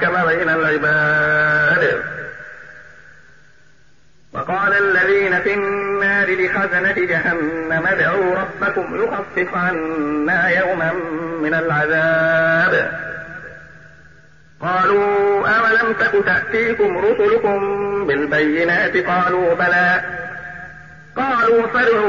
وحكم بين العباد. وقال الذين في النار لخزنة جهنم ادعوا ربكم يخفف عنا يوما من العذاب. قالوا أولم تك تأتيكم رسلكم بالبينات؟ قالوا بلى. قالوا فادعوا